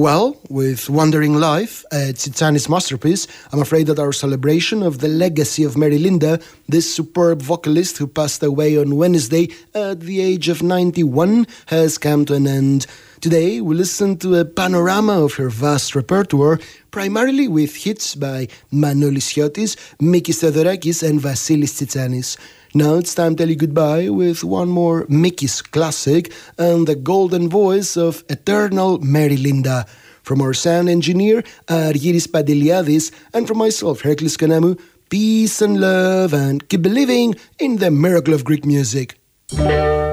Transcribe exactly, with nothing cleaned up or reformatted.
Well, with Wandering Life, a Tzitzani's masterpiece, I'm afraid that our celebration of the legacy of Mary Linda, this superb vocalist who passed away on Wednesday at the age of ninety-one, has come to an end. Today, we listen to a panorama of her vast repertoire, primarily with hits by Manolis Chiotis, Mikis Theodorakis and Vasilis Tzitsanis. Now it's time to tell you goodbye with one more Mikis classic and the golden voice of eternal Mary Linda. From our sound engineer, Argyris Padiliadis, and from myself, Heracles Kanamu, peace and love, and keep believing in the miracle of Greek music.